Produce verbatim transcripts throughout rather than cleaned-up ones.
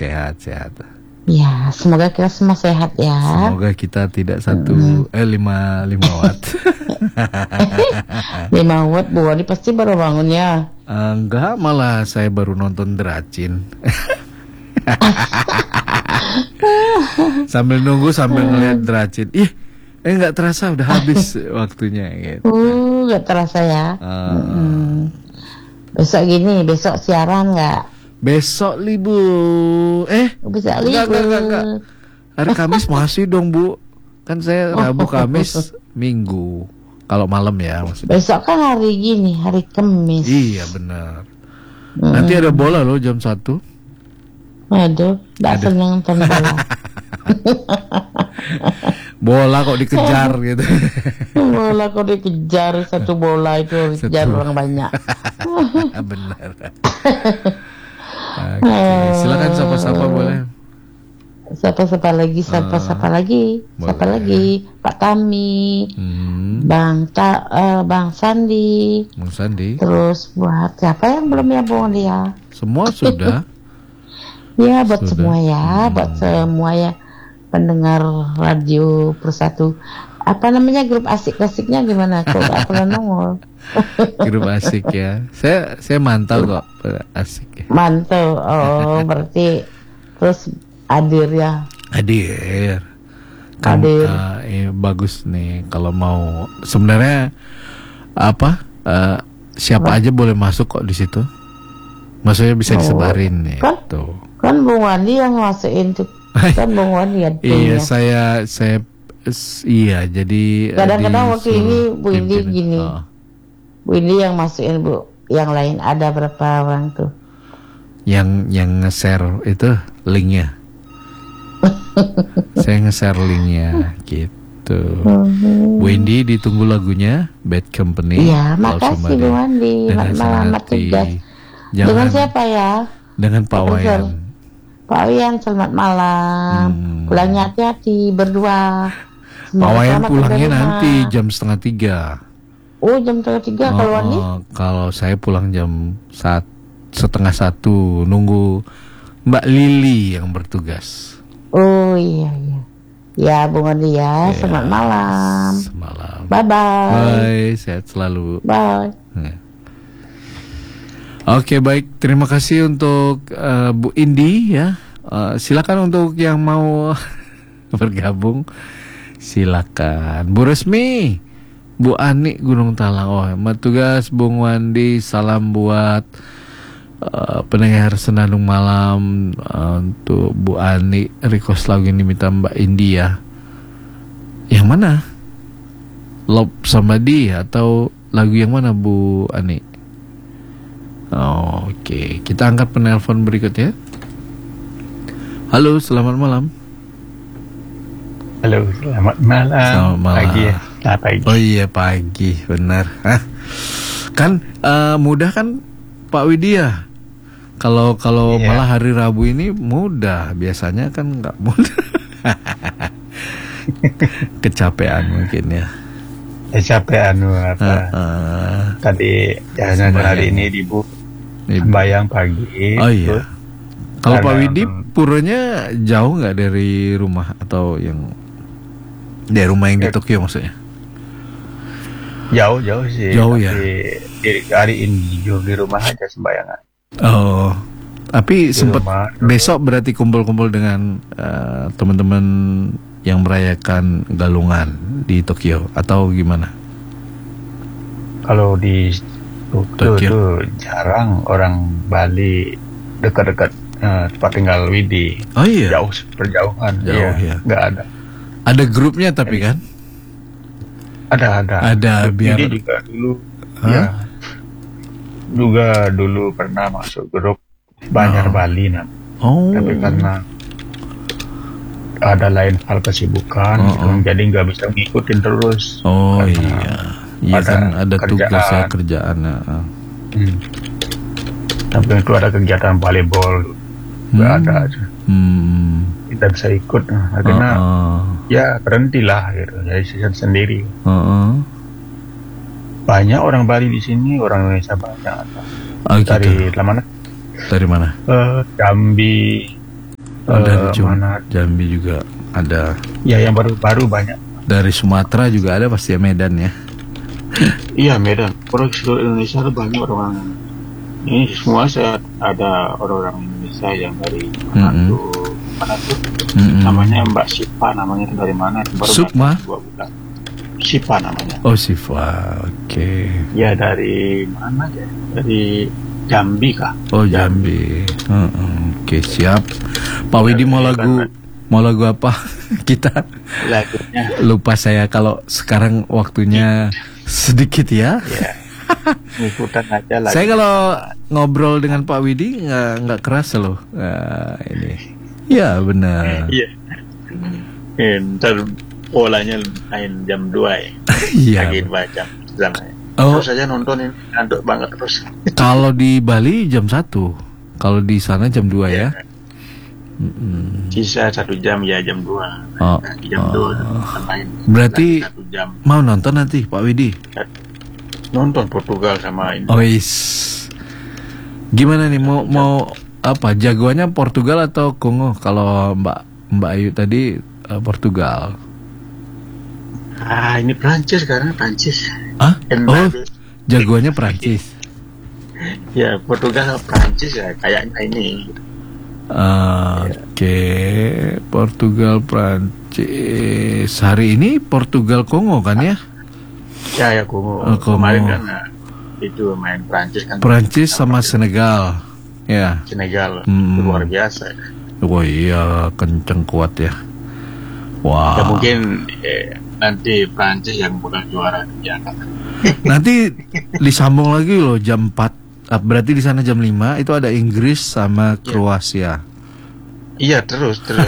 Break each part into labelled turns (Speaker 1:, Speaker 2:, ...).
Speaker 1: sehat-sehat.
Speaker 2: Ya, semoga kita semua sehat ya.
Speaker 1: Semoga kita tidak satu hmm. eh lima lima watt.
Speaker 2: Lima watt Bu Wandi pasti baru bangun ya.
Speaker 1: Uh, enggak, malah saya baru nonton Dracin. Sambil nunggu sambil ngeliat Dracin. Ih, eh nggak terasa udah habis waktunya gitu.
Speaker 2: Uh, nggak terasa ya. Uh. Hmm. Besok gini, besok siaran nggak?
Speaker 1: Besok libur. Eh,
Speaker 2: bisa libur.
Speaker 1: Enggak, enggak, enggak. Hari Kamis masih dong, Bu. Kan saya Rabu, Kamis, Minggu. Kalau malam ya maksudnya.
Speaker 2: Besok kan hari gini, hari Kamis.
Speaker 1: Iya, benar. Hmm. Nanti ada bola loh jam satu.
Speaker 2: Waduh, enggak seneng nonton bola.
Speaker 1: Bola kok dikejar gitu.
Speaker 2: Bola kok dikejar, satu bola itu dikejar orang banyak.
Speaker 1: Benar. Oke, okay. Silakan sapa-sapa boleh.
Speaker 2: Sapa-sapa lagi, sapa-sapa uh, lagi, sapa lagi, Pak Tami, hmm. Bang Ta, uh, Bang Sandi,
Speaker 1: Bang Sandi.
Speaker 2: Terus buat siapa yang belum ya Bung dia?
Speaker 1: Semua sudah.
Speaker 2: Ya buat
Speaker 1: sudah.
Speaker 2: semua ya, hmm. buat semua ya pendengar radio Persatu. Apa namanya grup asik-asiknya gimana? Kok gak pernah nongol.
Speaker 1: Grup asik ya. Saya saya mantau kok asik ya.
Speaker 2: Mantau. Oh, berarti terus hadir ya.
Speaker 1: Hadir. Kan
Speaker 2: hadir.
Speaker 1: Uh, eh, bagus nih kalau mau sebenarnya apa? Uh, siapa apa? aja boleh masuk kok di situ. Maksudnya bisa disebarin nih.
Speaker 2: Kan,
Speaker 1: tuh.
Speaker 2: Kan Bung Wandi yang masukin tuh. Kan Bung Wandi ya.
Speaker 1: Iya, saya saya iya, jadi
Speaker 2: kadang-kadang waktu ini Bu Indi gini. Oh. Bu Indi yang masukin Bu, yang lain ada berapa orang tuh?
Speaker 1: Yang yang nge-share itu linknya. Saya nge-share linknya gitu. Mm-hmm. Bu Indi ditunggu lagunya Bad Company.
Speaker 2: Iya, makasih Bu Indi. Malam tugas. Dengan siapa ya?
Speaker 1: Dengan Pak Wayan.
Speaker 2: Pak Wayan, selamat malam. Hmm. Pulangnya hati-hati berdua.
Speaker 1: Pak Wayan pulangnya nanti jam setengah tiga.
Speaker 2: Oh, jam setengah tiga.
Speaker 1: Oh,
Speaker 2: kalau Wandi?
Speaker 1: Oh, kalau saya pulang jam saat setengah satu, nunggu Mbak Lili yang bertugas.
Speaker 2: Oh iya iya. Ya Bung Wandi ya, ya, selamat malam.
Speaker 1: Semalam.
Speaker 2: Bye bye.
Speaker 1: Bye, sehat selalu.
Speaker 2: Bye.
Speaker 1: Ya. Oke, baik, terima kasih untuk uh, Bu Indi ya. Uh, silakan untuk yang mau bergabung. Silakan Bu Resmi, Bu Ani Gunung Talang. Oh, hemat tugas Bung Wandi. Salam buat uh, pendengar Senandung Malam. uh, Untuk Bu Ani, request lagu ini minta Mbak Indi ya. Yang mana? Love Somebody atau lagu yang mana Bu Ani? Oh, oke, okay. Kita angkat penelpon berikutnya. Halo, selamat malam.
Speaker 3: Halo, selamat malam.
Speaker 1: Selamat malam.
Speaker 3: Pagi ya. Nah, pagi.
Speaker 1: Oh iya, pagi, benar. Hah? Kan uh, mudah kan Pak Widya? Kalau kalau yeah. malah hari Rabu ini mudah, biasanya kan nggak mudah. Kecapean mungkin ya.
Speaker 3: Kecapean apa? Uh, uh, Tadi jangan hari ini dibu sembahyang pagi.
Speaker 1: Oh iya. Kalau Pak Widi puranya jauh nggak dari rumah atau yang dari rumah yang di Tokyo maksudnya?
Speaker 3: Jauh jauh sih.
Speaker 1: Jauh ya.
Speaker 3: Di, di, hari ini jauh di rumah aja sembahyangan.
Speaker 1: Oh, tapi sempat besok berarti kumpul-kumpul dengan uh, teman-teman yang merayakan Galungan di Tokyo atau gimana?
Speaker 3: Kalau di Tokyo, Tokyo. Tuh jarang orang Bali dekat-dekat uh, tempat tinggal Widi.
Speaker 1: Oh iya.
Speaker 3: Jauh perjauhan.
Speaker 1: Jauh ya.
Speaker 3: Nggak ada.
Speaker 1: Ada grupnya tapi kan?
Speaker 3: Ada ada.
Speaker 1: Ada biar.
Speaker 3: Widi juga dulu. Huh? Ya. Juga dulu pernah masuk grup Banjar oh. Bali nah.
Speaker 1: Oh.
Speaker 3: Tapi karena ada lain hal kesibukan, oh, gitu, oh. jadi nggak bisa ngikutin terus.
Speaker 1: Oh iya, iya kan ada kerjaan. Tugas ya kerjaan.
Speaker 3: Hmm. Tapi itu ada kegiatan volleyball, nggak hmm. ada aja. Hmm. Kita bisa ikut, akhirnya uh, uh. ya berhentilah gitu, jadi season sendiri. Uh, uh. Banyak orang Bali di sini, orang Indonesia banyak.
Speaker 1: Oh,
Speaker 3: dari
Speaker 1: gitu.
Speaker 3: mana?
Speaker 1: Dari mana?
Speaker 3: Uh, Jambi.
Speaker 1: Oh, dari
Speaker 3: uh, mana?
Speaker 1: Jambi juga ada.
Speaker 3: Ya, yang baru-baru banyak.
Speaker 1: Dari Sumatera juga ada pasti ya, Medan ya.
Speaker 3: Iya, Medan. Orang seluruh Indonesia ada banyak orang. Ini semua saya ada orang-orang Indonesia yang dari mana
Speaker 1: Mm-mm.
Speaker 3: tuh? Mana tuh?
Speaker 1: Mm-mm.
Speaker 3: Namanya Mbak Sipa, namanya dari mana? Baru
Speaker 1: Sukma?
Speaker 3: dua bulan. Sipa namanya.
Speaker 1: Oh, Siva. Oke.
Speaker 3: Ya, dari mana ya? Dari Jambi kah?
Speaker 1: Oh, Jambi. Heeh. Oke, siap. Pak Widi mau lagu mau lagu apa? Kita
Speaker 3: Lagunya
Speaker 1: lupa saya kalau sekarang waktunya sedikit ya.
Speaker 3: ya. Ngikutan aja lagu.
Speaker 1: Saya kalau ngobrol dengan Pak Widi nggak nggak kerasa loh. Nah, ini. Ya benar.
Speaker 3: Iya. Eh, Ntar polanya main jam dua ya.
Speaker 1: Iya.
Speaker 3: Lagi baca zamanya.
Speaker 1: Oh.
Speaker 3: Terus saja nontonin ngantuk banget terus.
Speaker 1: Kalau di Bali jam satu, kalau di sana jam dua ya. Mm-mm.
Speaker 3: Sisa satu jam ya jam dua.
Speaker 1: Oh.
Speaker 3: Nah, di jam dua main.
Speaker 1: Berarti
Speaker 3: satu jam
Speaker 1: mau nonton nanti Pak Widi?
Speaker 3: nonton Portugal sama ini.
Speaker 1: Oh is. Gimana nih mau mau apa? Jagoannya Portugal atau Kongo? Kalau Mbak Mbak Ayu tadi uh, Portugal.
Speaker 3: Ah, ini Prancis karena Prancis.
Speaker 1: Ah? Oh,
Speaker 3: Mbappe.
Speaker 1: jagoannya Prancis.
Speaker 3: Ya, Portugal Prancis ya kayaknya ini.
Speaker 1: Uh, Oke, Portugal Prancis. Hari ini Portugal Kongo kan ya?
Speaker 3: Ya ya Kongo.
Speaker 1: Oh, Kongo.
Speaker 3: Kemarin kan nah, itu main Prancis kan.
Speaker 1: Prancis sama Senegal. Ya.
Speaker 3: Senegal
Speaker 1: Hmm.
Speaker 3: luar biasa.
Speaker 1: Wah iya, kenceng kuat ya. Wah.
Speaker 3: Ya mungkin eh, nanti Prancis yang bukan juara ya kan.
Speaker 1: Nanti disambung lagi loh jam empat. Ah, berarti di sana jam lima itu ada Inggris sama Kroasia.
Speaker 3: Iya terus terus.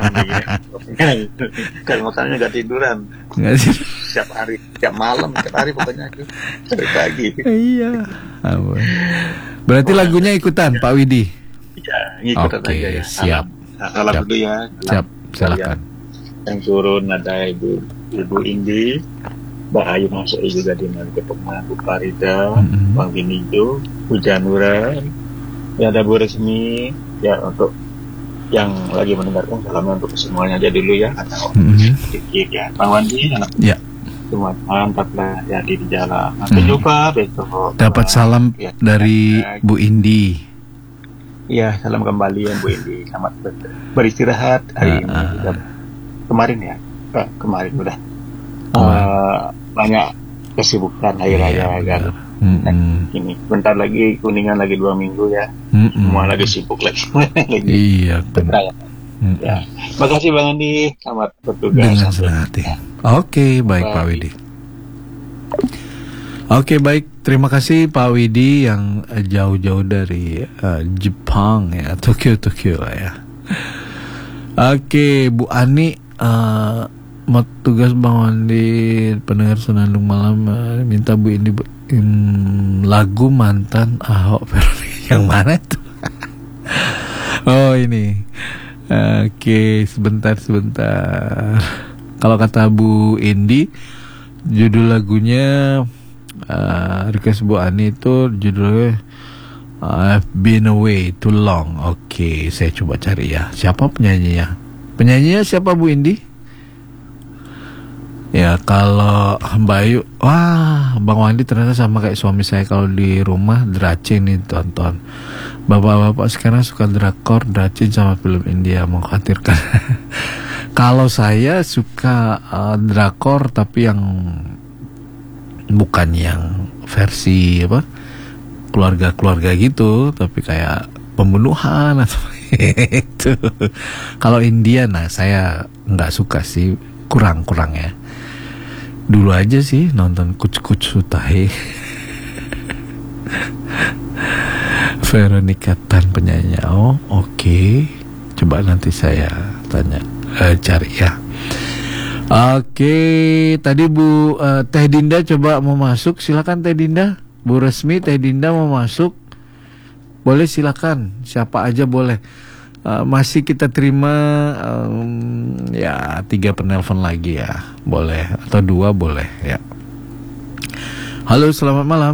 Speaker 3: Kan makanya nggak tiduran.
Speaker 1: Enggak sih?
Speaker 3: Setiap hari, setiap malam, setiap hari pokoknya aku dari pagi.
Speaker 1: Iya. Ampun. Berarti lagunya ikutan Pak Widi.
Speaker 3: Ya, ngikut
Speaker 1: Oke,
Speaker 3: aja ya.
Speaker 1: siap.
Speaker 3: Salam, salam
Speaker 1: Siap.
Speaker 3: dulu ya.
Speaker 1: Siap, silakan.
Speaker 3: Yang turun ada Ibu Ibu Indi, Mbak Ayu masuk juga di mana ketemu Bu Farida,
Speaker 1: Mm-mm.
Speaker 3: Bang Binijo, Bu Janura, ya ada Bu Resmi, ya untuk yang lagi mendengarkan salamnya untuk semuanya aja dulu ya, atau
Speaker 1: Mm-mm.
Speaker 3: sedikit ya. Bang Wandi, anak
Speaker 1: Ya.
Speaker 3: semua mantap lah ya di jalan. Sampai
Speaker 1: Mm.
Speaker 3: jumpa besok.
Speaker 1: Dapat salam
Speaker 3: Ya,
Speaker 1: dari
Speaker 3: ya,
Speaker 1: Bu Indi.
Speaker 3: ya, salam kembali ya Bu Indi. Selamat ber- beristirahat hari ini.
Speaker 1: Ah, ah.
Speaker 3: Juga kemarin ya, eh, kemarin udah
Speaker 1: Kemarin.
Speaker 3: eh, banyak kesibukan hari raya
Speaker 1: Iya,
Speaker 3: kan.
Speaker 1: benar. Mm-mm.
Speaker 3: Ini bentar lagi Kuningan lagi dua minggu ya,
Speaker 1: Mm-mm.
Speaker 3: semua lagi sibuk lagi. lagi
Speaker 1: Iya, benar.
Speaker 3: beraya.
Speaker 1: Mm-mm.
Speaker 3: Ya, makasih Bang Andi, selamat bertugas.
Speaker 1: Dengan
Speaker 3: Sampai-
Speaker 1: senang hati. Oke, baik Pak
Speaker 3: Baik.
Speaker 1: Widi. Oke, baik. Terima kasih Pak Widi yang eh, jauh-jauh dari eh, Jepang ya, Tokyo, Tokyo ya. Oke, Bu Ani, eh, mau tugas Bang Wandi pendengar Senandung Malam eh, minta Bu Indi bu- im, lagu mantan Ahok Veronica. Yang mana itu? Oh ini. Oke, sebentar sebentar. Kalau kata Bu Indi, judul lagunya uh, request Bu Ani itu judulnya uh, I've Been Away Too Long. Oke, saya coba cari ya. Siapa penyanyinya? Penyanyinya siapa Bu Indi? Ya kalau Mbak Ayu, wah Bang Wandi ternyata sama kayak suami saya kalau di rumah Dracin nih tonton. Bapak-bapak sekarang suka drakor, Dracin sama film India, mengkhawatirkan. Kalau saya suka uh, drakor tapi yang bukan yang versi apa keluarga-keluarga gitu, tapi kayak pembunuhan atau itu. Kalau India, nah saya nggak suka sih, kurang-kurang ya. Dulu aja sih nonton Kuch Kuch Sutahe. Veronica Tan penyanyi. Oh oke, okay. Coba nanti saya tanya, eh, cari ya. Oke, okay. Tadi Bu uh, Teh Dinda coba mau masuk, silakan Teh Dinda. Bu Resmi, Teh Dinda mau masuk, boleh silakan, siapa aja boleh. Uh, masih kita terima um, ya tiga penelpon lagi ya, boleh atau dua boleh ya. Halo, selamat malam.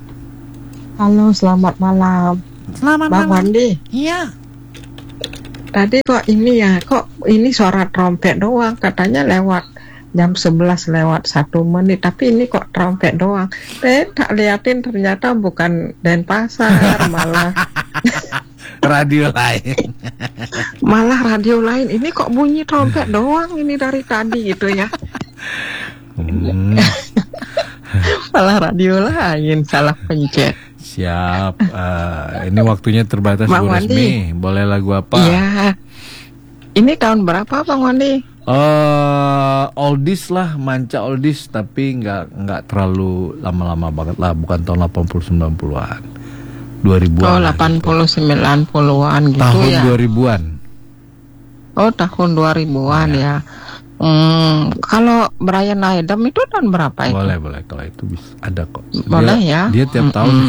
Speaker 2: Halo, selamat malam.
Speaker 1: Selamat
Speaker 2: Bang Wandi.
Speaker 1: Iya.
Speaker 4: tadi kok ini ya, kok ini suara trompet doang, katanya lewat jam sebelas lewat satu menit, tapi ini kok trompet doang. Eh, tak liatin ternyata bukan Denpasar, malah
Speaker 1: radio lain.
Speaker 4: Malah radio lain. Ini kok bunyi trompet doang ini dari tadi gitu ya.
Speaker 1: Hmm.
Speaker 4: Malah radio lain, salah pencet.
Speaker 1: Siap. Uh, ini waktunya terbatas,
Speaker 4: Bang
Speaker 1: Bu
Speaker 4: Wandi.
Speaker 1: Resmi. Boleh lagu apa?
Speaker 4: Iya. Ini tahun berapa Bang Wandi?
Speaker 1: Uh, oldies lah, manca oldies, tapi nggak nggak terlalu lama-lama banget lah, bukan tahun delapan puluh sembilan puluhan, dua ribuan.
Speaker 4: Oh, delapan puluh sembilan puluhan gitu
Speaker 1: tahun
Speaker 4: ya.
Speaker 1: dua ribuan.
Speaker 4: Oh, tahun dua ribuan ya. Hmm, kalau Brian Adams itu tahun berapa itu?
Speaker 1: Boleh, boleh, kalau itu bisa ada kok. Dia,
Speaker 4: Boleh ya.
Speaker 1: Dia tiap
Speaker 4: Mm-mm.
Speaker 1: tahun.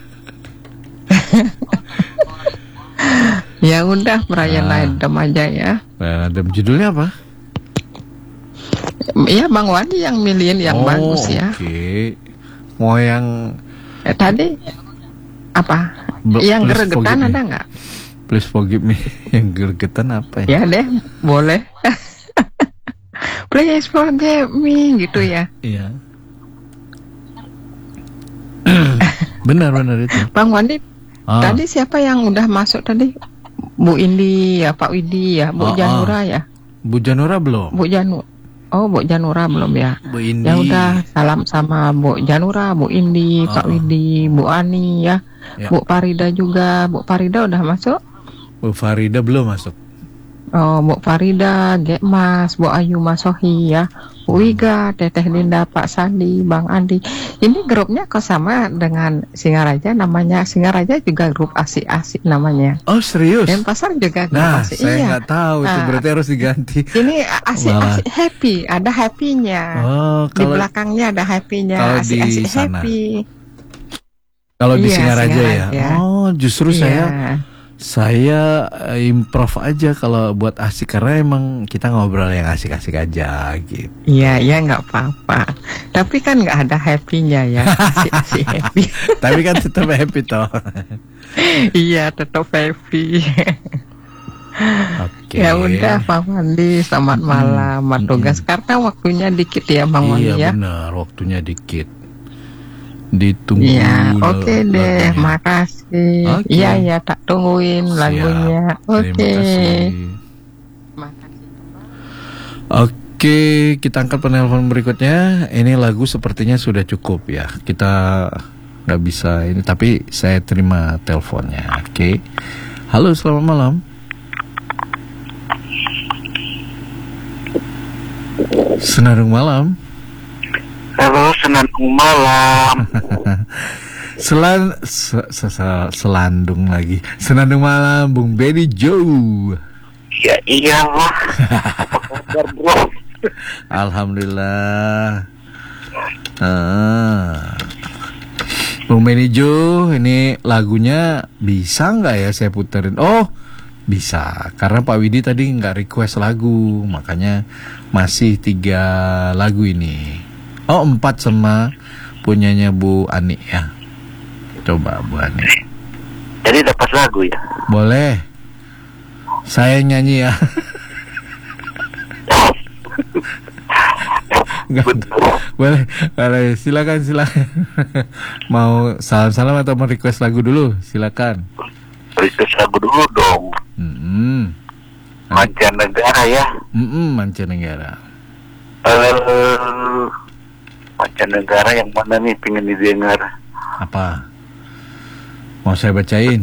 Speaker 4: Ya udah, Brian
Speaker 1: Ah.
Speaker 4: Adams aja ya.
Speaker 1: Brian Adams, judulnya apa?
Speaker 4: Iya, Bang Wandi yang milihin yang
Speaker 1: oh,
Speaker 4: bagus ya.
Speaker 1: Oke. Mau yang
Speaker 4: Eh, tadi apa?
Speaker 1: Bl-
Speaker 4: yang
Speaker 1: please
Speaker 4: gregetan
Speaker 1: forgive me.
Speaker 4: ada nggak?
Speaker 1: Please Forgive Me. Yang gregetan apa ya?
Speaker 4: Ya deh, boleh. Please forgive me gitu ya.
Speaker 1: Iya. Benar-benar itu.
Speaker 4: Bang Wandi,
Speaker 1: Ah.
Speaker 4: tadi siapa yang udah masuk tadi? Bu Indi ya, Pak Widi ya, Bu
Speaker 1: Ah, ah.
Speaker 4: Janura ya,
Speaker 1: Bu Janura belum?
Speaker 4: Bu Janu. Oh, Bu Janura belum ya.
Speaker 1: Bu Indi.
Speaker 4: Ya udah, salam sama Bu Janura, Bu Indi,
Speaker 1: Ah,
Speaker 4: Pak Widi, Bu Ani ya,
Speaker 1: Ya.
Speaker 4: Bu Farida juga. Bu Farida udah masuk?
Speaker 1: Bu Farida belum masuk.
Speaker 4: Oh, Bu Farida, Gekmas, Bu Ayu Masohi ya, Bu Wiga, Teteh Linda, Pak Sandi, Bang Andi. Ini grupnya kok sama dengan Singaraja, namanya Singaraja juga grup asik-asik namanya.
Speaker 1: Oh, serius?
Speaker 4: Denpasar juga grup
Speaker 1: Nah,
Speaker 4: asik.
Speaker 1: saya
Speaker 4: Iya.
Speaker 1: nggak tahu itu,
Speaker 4: Nah,
Speaker 1: berarti harus diganti.
Speaker 4: Ini asik-asik happy, ada happy-nya.
Speaker 1: Oh,
Speaker 4: Di
Speaker 1: kalau
Speaker 4: belakangnya ada happy-nya,
Speaker 1: kalau di
Speaker 4: asik-asik
Speaker 1: sana.
Speaker 4: happy.
Speaker 1: kalau di
Speaker 4: Iya,
Speaker 1: Singaraja ya.
Speaker 4: Singaraja.
Speaker 1: Oh, justru
Speaker 4: Iya.
Speaker 1: saya saya eh, improv aja kalau buat asik, karena emang kita ngobrol yang asik-asik aja gitu.
Speaker 4: Iya, iya nggak apa-apa. Tapi kan nggak ada happy-nya ya, asik-asik happy.
Speaker 1: Tapi kan tetap happy toh.
Speaker 4: Iya, tetap happy.
Speaker 1: Oke.
Speaker 4: Ya udah, Pak Wandi, selamat malam. Mm tugas karena waktunya dikit ya, Bang Wandi
Speaker 1: Iya
Speaker 4: ya.
Speaker 1: benar, waktunya dikit. Ditunggu.
Speaker 4: Iya,
Speaker 1: la-
Speaker 4: oke deh,
Speaker 1: lagunya.
Speaker 4: makasih.
Speaker 1: Oke.
Speaker 4: Iya, ya tak tungguin
Speaker 1: Siap.
Speaker 4: lagunya.
Speaker 1: Terima
Speaker 4: Oke.
Speaker 1: kasih. Oke, kita angkat penelpon berikutnya. Ini lagu sepertinya sudah cukup ya. Kita nggak bisa ini, tapi saya terima teleponnya. Oke. Halo, selamat malam. Senandung malam.
Speaker 3: Halo, senandung malam.
Speaker 1: Selan se, se, se- selandung lagi. Senandung malam, Bung Benny Joe.
Speaker 3: Ya iyalah. Apa kabar, bro?
Speaker 1: Alhamdulillah. Ah. Bung Benny Joe, ini lagunya bisa nggak ya saya puterin? Oh, bisa. Karena Pak Widi tadi nggak request lagu, makanya masih tiga lagu ini. Oh, empat sama punyanya Bu Ani ya. Coba Bu Ani.
Speaker 3: Jadi dapat lagu ya?
Speaker 1: Boleh. Saya nyanyi ya. Nggak, boleh, boleh. Silakan, silakan. Mau salam-salam atau mau request lagu dulu? Silakan.
Speaker 3: Request lagu dulu dong.
Speaker 1: Hmm,
Speaker 3: Mancanegara ya.
Speaker 1: hmm, mancanegara.
Speaker 3: Eh, mancanegara yang mana nih pengen didengar?
Speaker 1: Apa? Mau saya bacain?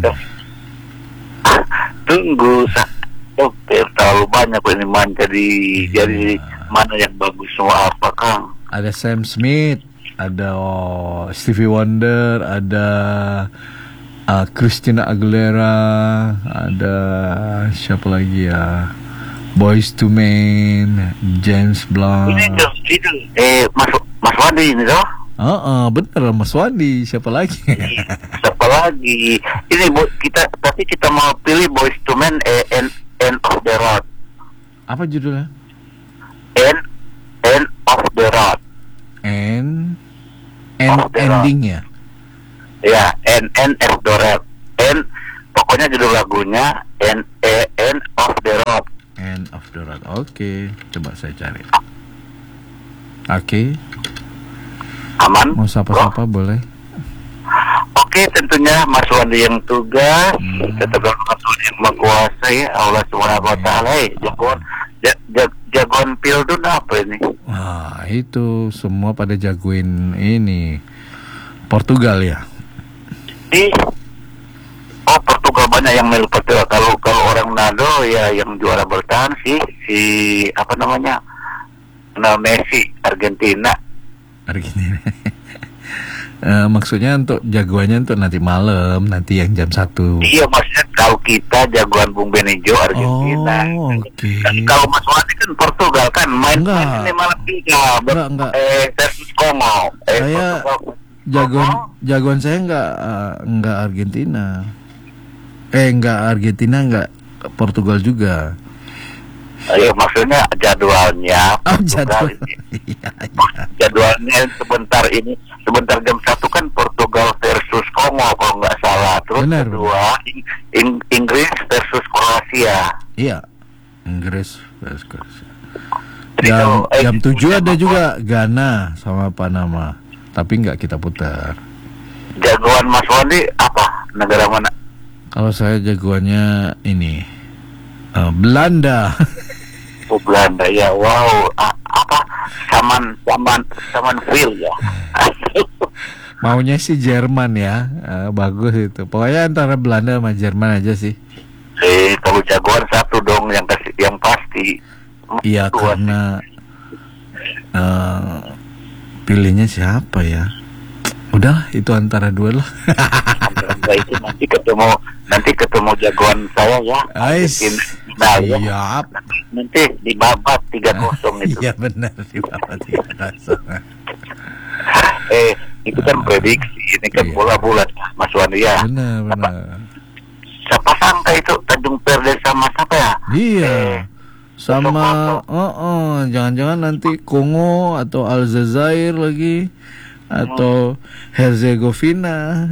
Speaker 3: Tunggu, sa- oh, terlalu banyak ini manca di jadi mana yang bagus semua apa Kang?
Speaker 1: Ada Sam Smith, ada oh, Stevie Wonder, ada uh, Christina Aguilera, ada siapa lagi ya? Boyz two Men, James Blunt.
Speaker 3: Ini dong, itu eh Mas Mas Wandi ini toh?
Speaker 1: Oh, oh, bener Mas Wandi, siapa lagi?
Speaker 3: Siapa lagi? Ini bu, kita tapi kita mau pilih Boyz two Men eh, end, end of the road.
Speaker 1: Apa judulnya?
Speaker 3: End End of the road.
Speaker 1: End, end
Speaker 3: Of the road.
Speaker 1: endingnya.
Speaker 3: Ya, End End of the road. End pokoknya judul lagunya End eh, End
Speaker 5: End of the Road.
Speaker 1: End of the Road. Oke, okay. Coba saya cari. Oke. Okay.
Speaker 5: Aman?
Speaker 1: Mau sapa-sapa boleh?
Speaker 5: Oke, tentunya Mas Wandi yang tugas, hmm. tetap Mas Wandi yang menguasai Allah Subhanahu wa taala. Eh, jagoan jag, jag, jagoan Pildun apa ini?
Speaker 1: Wah, itu semua pada jagoin ini Portugal ya.
Speaker 5: Di Oh, Portugal banyak yang milih Portugal. Kalau kalau orang Nado ya yang juara bertahan sih si apa namanya? Nah, Messi Argentina.
Speaker 1: Argentina. uh, maksudnya untuk jagoannya untuk nanti malam, nanti yang jam satu.
Speaker 5: Iya, maksudnya kalau kita jagoan Bung Benijo Argentina.
Speaker 1: Oh, oke. Okay.
Speaker 5: Kalau Mas Wandi kan Portugal kan main ini malam tiga.
Speaker 1: Enggak, enggak.
Speaker 5: Eh, versus Kongo. Eh,
Speaker 1: saya
Speaker 5: Portugal.
Speaker 1: jagoan jagoan saya enggak uh, enggak Argentina. Eh enggak Argentina, enggak Portugal juga.
Speaker 5: Ayo, maksudnya jadwalnya
Speaker 1: Oh,
Speaker 5: Portugal
Speaker 1: jadwal.
Speaker 5: ini.
Speaker 1: Iya, iya.
Speaker 5: Jadwalnya sebentar ini, sebentar jam satu kan Portugal versus Kongo kalau nggak salah. Terus
Speaker 1: Benar,
Speaker 5: kedua In- In- Inggris versus Kroasia.
Speaker 1: Iya. Inggris versus Kroasia.
Speaker 5: Jadi
Speaker 1: Jam,
Speaker 5: kalau, eh,
Speaker 1: jam tujuh ada
Speaker 5: apa?
Speaker 1: juga Ghana sama Panama. Tapi enggak kita putar.
Speaker 5: Jagoan Mas Wandi apa? Negara mana?
Speaker 1: Kalau saya jagoannya ini uh, Belanda.
Speaker 5: Oh, Belanda ya, wow. A- apa? Saman, saman, saman feel ya.
Speaker 1: Maunya sih Jerman ya, uh, bagus itu. Pokoknya antara Belanda sama Jerman aja sih.
Speaker 5: Eh, kalau jagoan satu dong yang kasih, yang pasti.
Speaker 1: Iya,
Speaker 5: Dua.
Speaker 1: karena uh, pilihnya siapa ya? Udah, itu antara dua lah.
Speaker 5: Nah, itu nanti ketemu, nanti ketemu jagoan saya ya.
Speaker 1: Ais.
Speaker 5: Nah, ya.
Speaker 1: Siap.
Speaker 5: Nanti di babat tiga kosong itu.
Speaker 1: Iya benar, di bawah tiga kosong.
Speaker 5: Eh, itu kan prediksi, ini kan
Speaker 1: Iya.
Speaker 5: bola bulat, Mas Wandi ya.
Speaker 1: Benar, benar.
Speaker 5: Siapa sangka itu Tanjung Perde sama siapa ya?
Speaker 1: Iya.
Speaker 5: Eh,
Speaker 1: Sama, oh, oh, jangan-jangan nanti Kongo atau Aljazair lagi atau Herzegovina.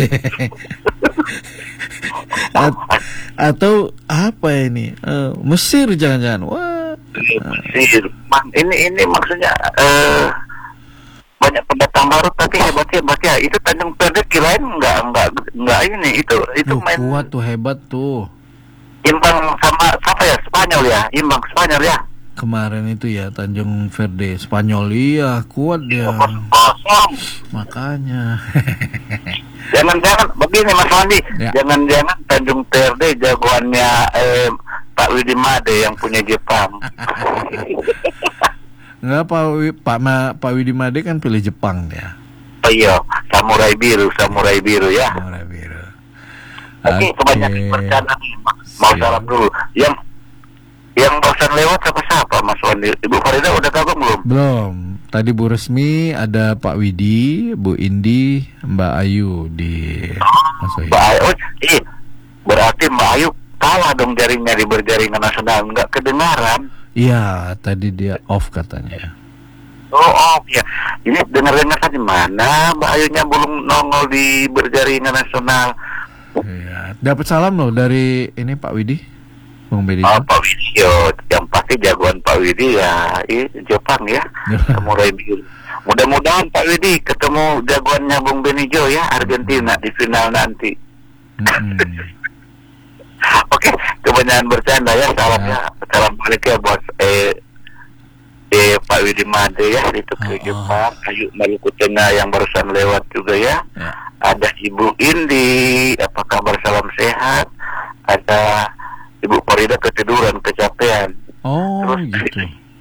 Speaker 1: At- atau apa ini? Uh, Mesir jangan-jangan. Wah.
Speaker 5: Mesir. Bang, ini ini maksudnya eh banyak pendatang baru tapi hebatnya hebatnya itu Tanjung Perde kirain enggak enggak enggak ini itu itu
Speaker 1: Duh,
Speaker 5: main
Speaker 1: kuat tuh, hebat tuh.
Speaker 5: imbang sama siapa ya, Spanyol ya, imbang Spanyol ya.
Speaker 1: Kemarin itu ya Tanjung Verde Spanyol, iya kuat dia.
Speaker 5: Kosong.
Speaker 1: Makanya.
Speaker 5: Jangan-jangan begini Mas Wandi,
Speaker 1: Ya.
Speaker 5: jangan-jangan Tanjung Perde jagoannya eh, Pak Widi Made yang punya Jepang.
Speaker 1: Enggak, Pak Wi- Pak Ma, Pak Widi Made kan pilih Jepang dia.
Speaker 5: Oh iya, samurai biru, samurai biru ya.
Speaker 1: Orang biru.
Speaker 5: Oke, kebanyakan bercanda nih. Mau
Speaker 1: Siap.
Speaker 5: salam dulu. Yang yang barusan lewat siapa siapa Mas Wandi? Ibu Farida udah gabung belum?
Speaker 1: Belum. Tadi Bu Resmi ada Pak Widi, Bu Indi, Mbak Ayu di Mas Wahyu.
Speaker 5: Mbak Ayu, oh, eh, berarti Mbak Ayu kalah dong jaringnya di berjaringan nasional, nggak kedengaran.
Speaker 1: Iya, tadi dia off katanya.
Speaker 5: Oh, oh ya, ini dengar-dengar tadi mana Mbak Ayunya belum nongol di berjaringan nasional.
Speaker 1: Iya, dapat salam loh dari ini Pak Widi, Bung Bedi.
Speaker 5: Oh, Pak Widi, yo, yang pasti jagoan Pak Widi ya, ini Jepang ya, samurai biru. Mudah-mudahan Pak Widi ketemu jagoannya Bung Benijo ya, Argentina di final nanti.
Speaker 1: Mm-mm.
Speaker 5: Oke, kebanyakan bercanda ya, salam ya, salam balik ya buat eh, eh Pak Widi Made ya, itu ke
Speaker 1: Oh, oh.
Speaker 5: Jepang, Ayu Maluku Tengah yang barusan lewat juga ya.
Speaker 1: Ya.
Speaker 5: Ada Ibu Indi, apa kabar, salam sehat. Ada Ibu Farida ketiduran, kecapean.
Speaker 1: Oh,
Speaker 5: Terus-
Speaker 1: gitu.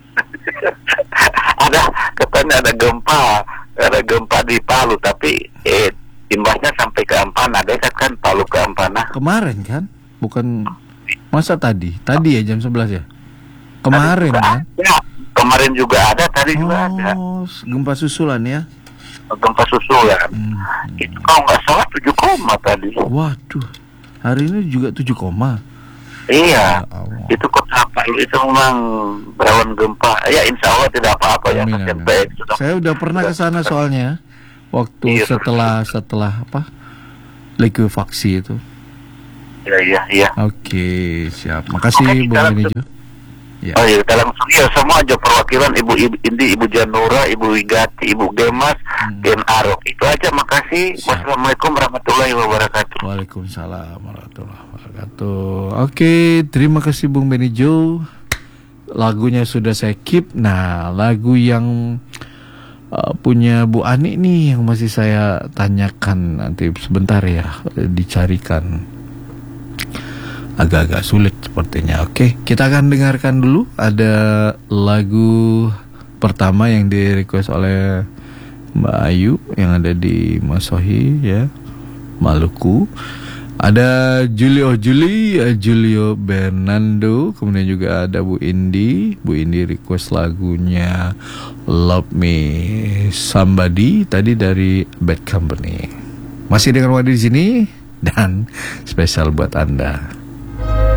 Speaker 5: ada katanya ada gempa, ada gempa di Palu, tapi eh imbasnya sampai ke Ampana. Dekat kan Palu ke Ampana.
Speaker 1: Kemarin kan? Bukan masa tadi? Tadi ya jam sebelas ya? Kemarin
Speaker 5: Tadi juga
Speaker 1: kan?
Speaker 5: ada. Kemarin juga ada, tadi juga ada.
Speaker 1: Oh, gempa susulan ya?
Speaker 5: Gempa susulan.
Speaker 1: Hmm.
Speaker 5: Itu kalau nggak salah tujuh koma tadi.
Speaker 1: Waduh, hari ini juga tujuh koma.
Speaker 5: Iya.
Speaker 1: Ya Allah.
Speaker 5: Itu kota Palu itu memang berawan gempa. Ya insya Allah tidak apa-apa ya.
Speaker 1: Amin,
Speaker 5: Kasihan
Speaker 1: amin.
Speaker 5: baik. Sudah-
Speaker 1: Saya udah pernah ke sana soalnya. Waktu
Speaker 5: Iya,
Speaker 1: setelah setelah apa? Likuifaksi itu.
Speaker 5: Iya, iya, iya.
Speaker 1: Oke, siap. Makasih
Speaker 5: Oke,
Speaker 1: Bung
Speaker 5: kita
Speaker 1: Benijo. Ya.
Speaker 5: Oh iya, kita langsung ya semua aja perwakilan Ibu Ibu Indi, Ibu Janura, Ibu Wigati, Ibu Gemas,
Speaker 1: Hmm.
Speaker 5: Gen Arok. Itu aja, makasih.
Speaker 1: Siap.
Speaker 5: Wassalamualaikum warahmatullahi wabarakatuh.
Speaker 1: Waalaikumsalam warahmatullahi wabarakatuh. Oke, terima kasih Bung Benijo. Lagunya sudah saya keep. Nah, lagu yang uh, punya Bu Ani nih yang masih saya tanyakan, nanti sebentar ya dicarikan. Agak-agak sulit sepertinya. Oke, kita akan dengarkan dulu. Ada lagu pertama yang di request oleh Mbak Ayu yang ada di Masohi ya, Maluku. Ada Julio Juli, Julio Bernardo, kemudian juga ada Bu Indi. Bu Indi request lagunya Love Me Somebody tadi dari Bad Company. Masih dengan Wadi di sini dan spesial buat Anda.